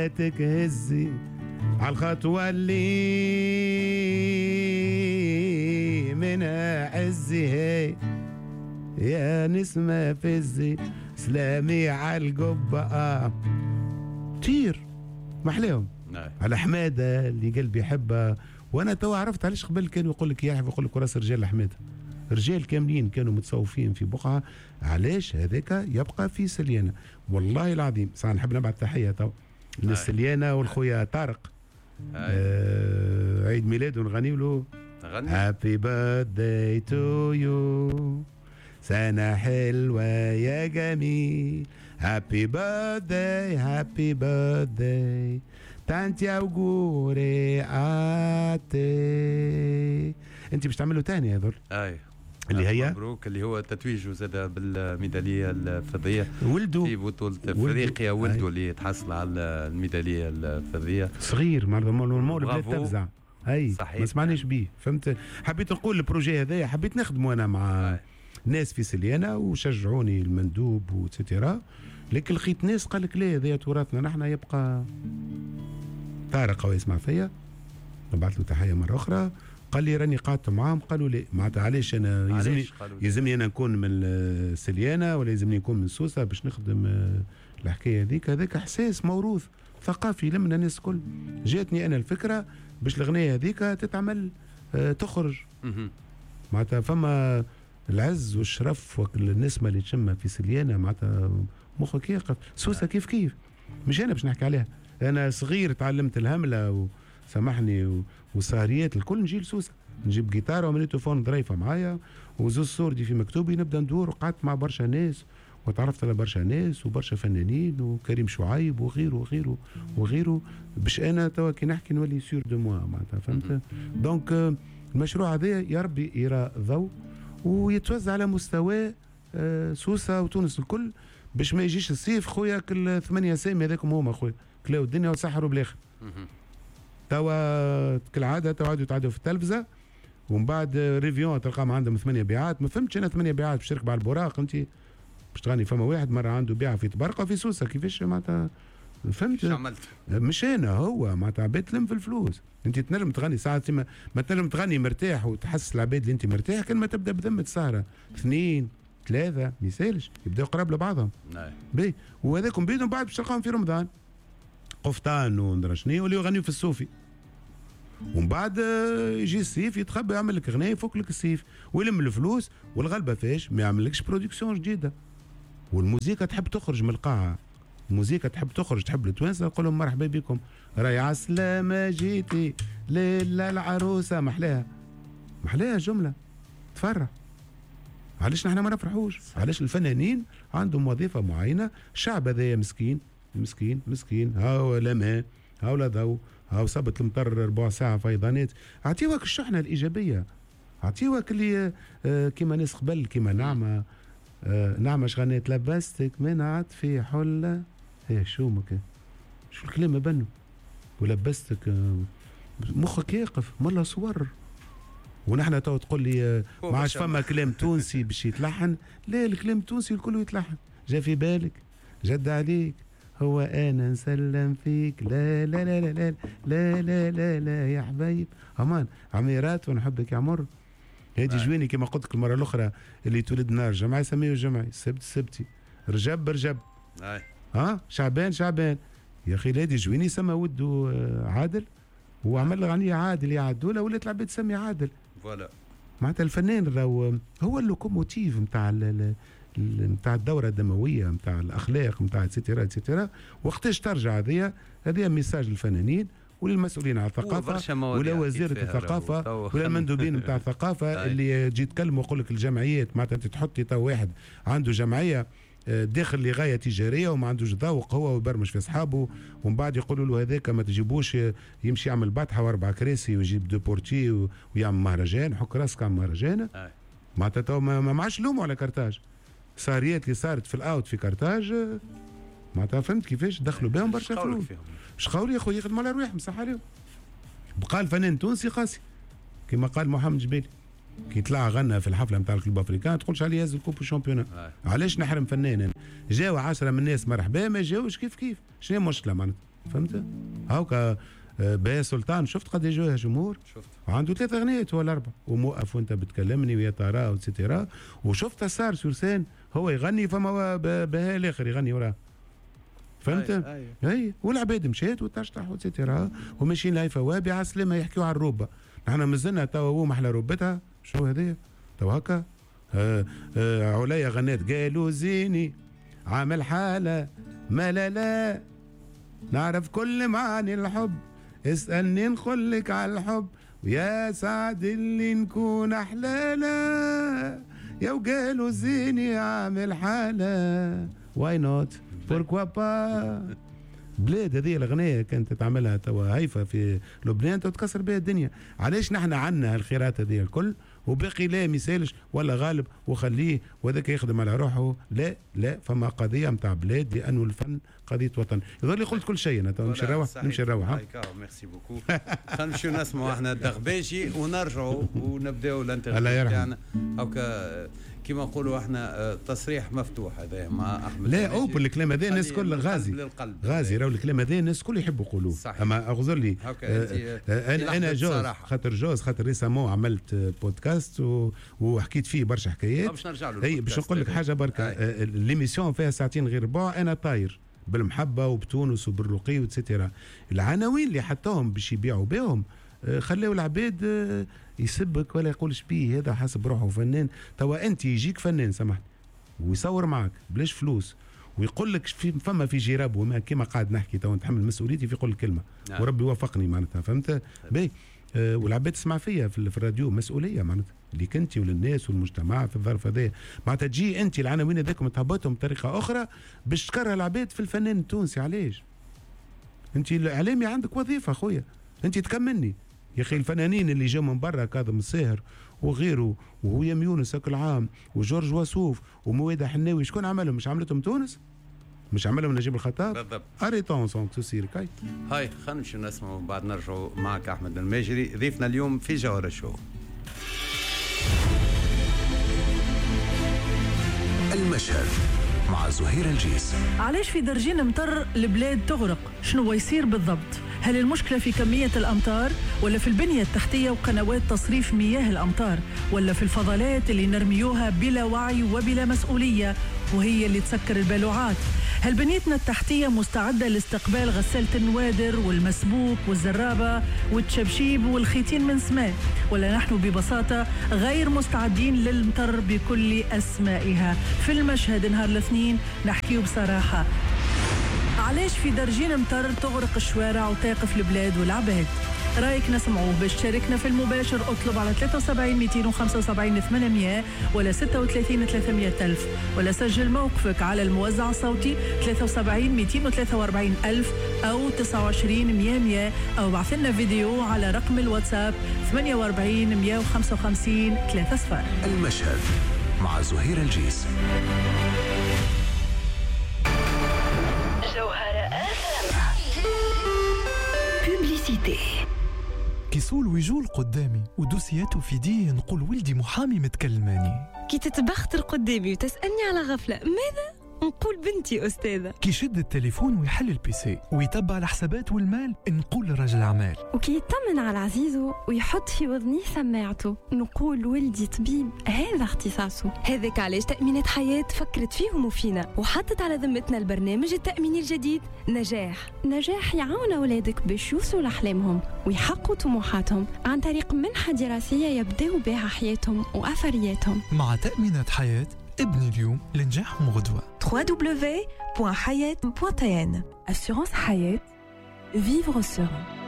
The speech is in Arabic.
تكهزي عالخطوة اللي منها عزي هي يا نسمة فزي سلامي عالقبة طير محلاهم على حمادة اللي قلبي يحبها. وانا تو عرفت علاش قبل كانوا يقول لك يحيى يقول لك راس رجال حمادة، رجال كاملين كانوا متصوفين في بقعة، علاش هذاك يبقى في سليانة. والله العظيم صح نحب نبعث تحية تو للسليانة والخويا طارق عيد ميلاده نغني له هابي بيرثداي تو يو سنة حلوة يا جميل هابي بيرثداي تانتي auguri a te. انت باش تعملوا تاني هذول اللي هي مبروك اللي هو تتويجه زاد بالميداليه الفضيه ولدوا في بطوله افريقيا ولدوا اللي تحصل على الميداليه الفضيه صغير مال بلاد تفزع اي ما سمعناش بيه فهمت. حبيت نقول البروجي هذايا حبيت نخدمه انا مع ناس في سليانه وشجعوني المندوب وتسيتيرا، لكن لقيت ناس قال لك لا هذايا تراثنا نحن يبقى. طارق هو يسمع فيا نبعث له تحيه مره اخرى قال لي راني قعدت معاهم قالوا لي معناتها علاش انا يلزمني انا نكون من السليانه ولا يلزمني نكون من سوسه باش نخدم الحكايه هذيك احساس موروث ثقافي لمنا الناس الكل. جاتني انا الفكره باش الاغنيه هذيك تتعمل تخرج معناتها فما العز والشرف والنسمه اللي تشمها في سليانه معناتها مخك يقف. سوسه كيف مش انا باش نحكي عليها، انا صغير تعلمت الهمله وسامحني وسهريات الكل نجي لسوسه نجيب جيتار ومانيتوفون ظريفه معايا وزوز صوردي في مكتوبي نبدا ندور وقعدت مع برشا ناس وتعرفت على برشا ناس وبرشا فنانين وكريم شعيب وغيره باش انا توا كي نحكي نولي سور دو موا معناتها فهمت. دونك المشروع هذا يا ربي يرى ضوء ويتوزع على مستوى سوسه وتونس الكل باش ما يجيش الصيف خويا كل 8 اسامي هذاكم هما خويا كلاو الدنيا وسحروا بالاخر. توا كالعاده تعادوا في التلفزه ومن بعد ريفيون تلقاهم عندهم 8 بيعات. ما فهمتش انا 8 بيعات باش تركب على البراق انت باش تغني. فما واحد مره عنده بيعه في تبرقه في سوسه كيفاش معناتها فهمت عملت مش انا هو معناتها عباد تلم في الفلوس. انت تنجم تغني ساعه ما تنجم تغني مرتاح وتحس العباد اللي انت مرتاح كان ما تبدا بذمه سهره 2 3 ما يسالش يبداو قراب لبعضهم. باهي وهذاكم بيدهم بعد باش تلقاهم في رمضان قفطان وندرا شنو واللي يغنيوا في الصوفي ومن بعد يجي الصيف يتخبى يعمل لك غنايه يفك لك الصيف ويلم الفلوس والغلبه فاش ما يعملكش برودكسيون جديده. والموسيقى تحب تخرج من القاعه، الموسيقى تحب تخرج تحب التوانسه نقول لهم مرحبا بكم راي عسلامه جيتي ليله العروسه محلاها جمله تفرح. علاش نحن ما نفرحوش؟ علاش الفنانين عندهم وظيفه معينه؟ الشعب هذايا مسكين هاو لا ماء هاو لا ضوء هاو صبت المطر ربع ساعه فيضانات. اعطيوك الشحنه الايجابيه اعطيوك اللي كيما ناس قبل كيما نعمه شغنيت لبستك من عطفي حله هي شو الكلام بنو ولبستك مخك يقف ملا صور. ونحن تو تقول لي ما عادش فما كلام تونسي باش يتلحن. لا الكلام التونسي الكل يتلحن. جا في بالك جد عليك هو انا نسلم فيك لا لا لا لا لا لا لا لا, لا يا حبايب امان عميرات ونحبك يا عمر. هادي جويني كما قلت لك المره الاخرى اللي تولد نهار جمعه يسميه جمعي السبتي رجب شعبان يا اخي هادي جويني سما وده عادل وعمل غنية عادل يا عدوله ولات العباد تسمي عادل فوالا معناتها الفنان هو اللوكوموتيف نتاع الدوره الدمويه نتاع الاخلاق نتاع اتسيتيرا. وقتاش ترجع هذه ميساج للفنانين وللمسؤولين على الثقافه ولا وزيره الثقافه ولا المندوبين نتاع الثقافه اللي تجي تكلموا يقول لك الجمعيات معناتها تحطي تو واحد عنده جمعيه داخل لغايه تجاريه وما عندوش ذوق هو ويبرمج في اصحابه ومن بعد يقولوا له هذاك ما تجيبوش يمشي يعمل بطحه و4 كراسي ويجيب دو بورتي ويعمل مهرجان حك راسك على مهرجان معناتها ما عادش لوموا على كرتاج. ساريات اللي صارت في الاوت في كرتاج معناتها فهمت كيفاش دخلوا بهم برشا فلوس. مش قولي يا خويا يخدموا على رواحهم صح عليهم. بقى الفنان تونسي قاسي كما قال محمد جبالي كي طلع غنى في الحفله نتاع الكلوب افريكان تقولش عليه يهز الكوب والشامبيونات. علاش نحرم فنان؟ جاوا 10 من الناس مرحبا ما جاوش كيف شنو المشكله معناتها؟ فهمت؟ هاوكا باهي سلطان شفت قد يجوها جمهور؟ شفت عنده 3 أغنيات ولا 4 وموقف وانت بتكلمني ويا ترى وتسيتيرا وشفت صار سورسين هو يغني فما بها الاخر يغني وراه فهمت؟ اي والعباد مشات وتشطح وتسيتيرا وماشيين لهيفا وابي على السلامه يحكيوا على الروبه نحن مازلنا توا هو محلى روبتها شو هذايا؟ توا هكا عليا غنات قالوا زيني عامل حاله ما لا نعرف كل معاني الحب اسألني نقولك على الحب ويا سعد اللي نكون أحلالا يا وقالوا زيني عامل حالة واي نوت بوركوا با بلاد هذه الأغنية كانت تعملها توا هيفا في لبنان تتكسر بها الدنيا علاش نحن عنا هالخيرات هذه الكل وباقي لا ميسالش ولا غالب وخليه وذاك يخدم على روحه لا فما قضيه نتاع بلاد لانه الفن قضيه وطن يظهر لي قلت كل شيء انا نمشي نروح ميرسي بوكو خلينا نمشيو نسمعوا احنا الدغباجي ونرجعوا ونبداو الانترفيو تاعنا هاكا كيما نقولوا احنا تصريح مفتوح هذا مع احمد لا اوبن الكلام هذا الناس كل غازي راهو الكلام هذا الناس الكل يحبوا يقولوه اما اغزر لي انا جوز خاطر ريسامون عملت بودكاست وحكيت فيه برشا حكايات باش نرجع له اي باش نقول لك حاجه بركه ليميسيون فيها ساعتين غير ربع انا طاير بالمحبه وبتونس وبالرقي وتسيتيرا العناوين اللي حطوهم باش يبيعوا بهم خليوا العباد يسبك ولا يقولش بيه هذا حسب روحه فنان توا انت يجيك فنان سامحني ويصور معك بلاش فلوس ويقول لك فما في جراب وما كما قاعد نحكي توا نتحمل مسؤوليتي في كل كلمه وربي وفقني معناتها فهمت باهي والعباد تسمع فيا في الراديو مسؤوليه معناتها ليك انت وللناس والمجتمع في الظرف هذا معناتها تجي انت العناوين هذاكم تهبطهم بطريقه اخرى باش تكره العباد في الفنان التونسي علاش انت الاعلامي عندك وظيفه خويا انت تكملني يا اخي الفنانين اللي جاوا من برا كاظم الساهر وغيره وهيام يونس هاك العام وجورج وسوف ومويدة حناوي شكون عملهم مش عملتهم تونس مش عملهم نجيب الخطاب بالضبط اريتون سونك تسير كاي هاي خلينا نمشي نسمعوا بعد نرجعوا معك احمد الماجري ضيفنا اليوم في جوهر الشو المشهد مع زهير الجيس. علاش في درجين مطر البلاد تغرق؟ شنو يصير بالضبط؟ هل المشكلة في كمية الأمطار ولا في البنية التحتية وقنوات تصريف مياه الأمطار ولا في الفضلات اللي نرميوها بلا وعي وبلا مسؤولية وهي اللي تسكر البلوعات؟ هل بنيتنا التحتية مستعدة لاستقبال غسالة النوادر والمسبوك والزرابة والتشبشيب والخيتين من سماء ولا نحن ببساطة غير مستعدين للمطر بكل أسمائها؟ في المشهد نهار الاثنين نحكيه بصراحة علاش في درجين مطر تغرق الشوارع وتاقف البلاد والعباد؟ رايك نسمعوه باش تشاركنا في المباشر اطلب على 73 275 800 ولا 36 300 ألف ولا سجل موقفك على الموزع الصوتي 73 243 ألف أو 29 100 أو بعث لنا فيديو على رقم الواتساب 48 155 30. المشهد مع زهير الجيس. كيسول ويجول قدامي ودوسياته في يديه نقول ولدي محامي متكلماني. كي تتبختر قدامي وتسألني على غفلة ماذا؟ نقول بنتي أستاذة. كي يشد التليفون ويحل البيسي ويتبع الحسابات والمال نقول رجل أعمال. وكي يطمن على عزيزه ويحط في وذنيه سماعته نقول ولدي طبيب هذا اختصاصه. هذاك علاش تأمينات حياة فكرت فيهم وفينا وحطت على ذمتنا البرنامج التأميني الجديد نجاح يعاون أولادك باش يوصلوا لأحلامهم ويحققوا طموحاتهم عن طريق منحة دراسية يبدأوا بها حياتهم وأثرياتهم. مع تأمينات حياة ابني اليوم لنجاحهم غدوة. www.hayat.tn. Assurance Hayat. Vivre serein.